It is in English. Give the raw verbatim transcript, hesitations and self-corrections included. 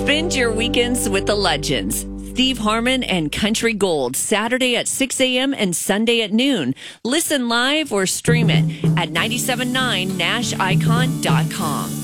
Spend your weekends with the legends. Steve Harmon and Country Gold, Saturday at six a.m. and Sunday at noon. Listen live or stream it at nine seven nine nash icon dot com.